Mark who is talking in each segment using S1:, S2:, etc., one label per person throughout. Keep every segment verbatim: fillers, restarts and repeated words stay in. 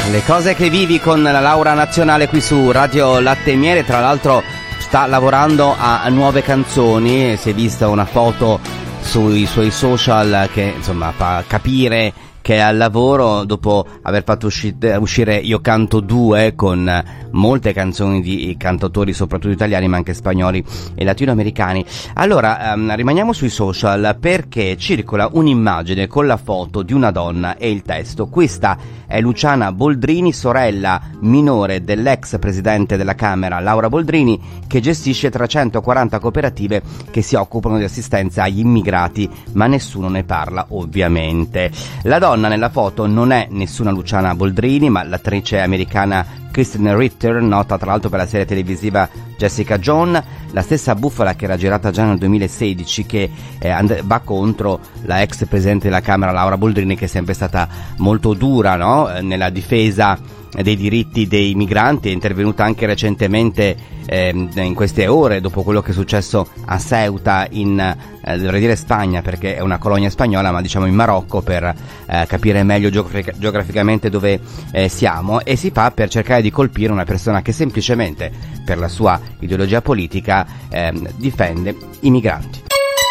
S1: Le cose che vivi con la Laura Nazionale qui su Radio Latte e Miele. Tra l'altro sta lavorando a nuove canzoni, si è vista una foto sui suoi social che insomma fa capire che è al lavoro dopo aver fatto uscire, uscire Io Canto due con molte canzoni di cantautori soprattutto italiani ma anche spagnoli e latinoamericani. Allora um, rimaniamo sui social perché circola un'immagine con la foto di una donna e il testo: questa è Luciana Boldrini, sorella minore dell'ex presidente della Camera Laura Boldrini, che gestisce trecentoquaranta cooperative che si occupano di assistenza agli immigrati, ma nessuno ne parla ovviamente. La donna nella foto non è nessuna Luciana Boldrini, ma l'attrice americana Kristen Ritter, nota tra l'altro per la serie televisiva Jessica Jones, la stessa bufala che era girata già nel duemilasedici, che eh, and- va contro la ex presidente della Camera Laura Boldrini, che è sempre stata molto dura, no? Nella difesa dei diritti dei migranti. È intervenuta anche recentemente eh, in queste ore dopo quello che è successo a Ceuta in eh, dovrei dire Spagna perché è una colonia spagnola, ma diciamo in Marocco, per eh, capire meglio geografic- geograficamente dove eh, siamo, e si fa per cercare di colpire una persona che semplicemente per la sua ideologia politica eh, difende i migranti.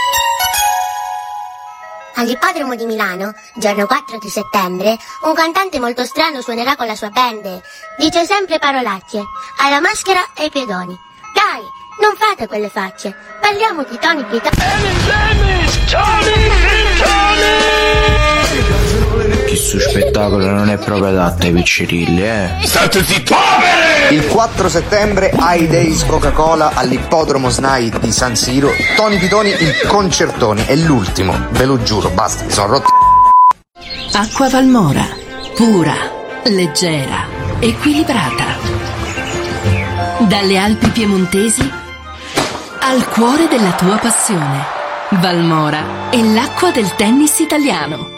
S2: All'ippodromo di Milano, giorno quattro di settembre, un cantante molto strano suonerà con la sua band. Dice sempre parolacce, alla maschera e ai pedoni. Dai, non fate quelle facce, parliamo di Tony Pitani.
S3: Questo spettacolo non è proprio adatto ai piccirilli, eh?
S4: State zitti, poveri!
S5: Il quattro settembre ai Days Coca-Cola all'ippodromo S N A I di San Siro, Tony Pitoni il concertone, è l'ultimo, ve lo giuro, basta, mi sono rotti.
S6: Acqua Valmora, pura, leggera, equilibrata. Dalle Alpi piemontesi al cuore della tua passione. Valmora è l'acqua del tennis italiano.